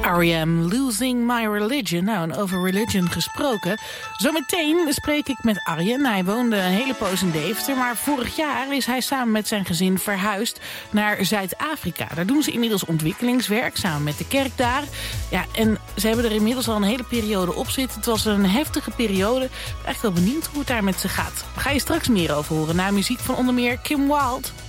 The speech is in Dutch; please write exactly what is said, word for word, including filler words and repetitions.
R E M, Losing My Religion. Nou, en over religion gesproken. Zometeen spreek ik met Arjen. Hij woonde een hele poos in Deventer. Maar vorig jaar is hij samen met zijn gezin verhuisd naar Zuid-Afrika. Daar doen ze inmiddels ontwikkelingswerk samen met de kerk daar. Ja, en ze hebben er inmiddels al een hele periode op zitten. Het was een heftige periode. Ik ben echt wel benieuwd hoe het daar met ze gaat. Daar ga je straks meer over horen. Na muziek van onder meer Kim Wilde.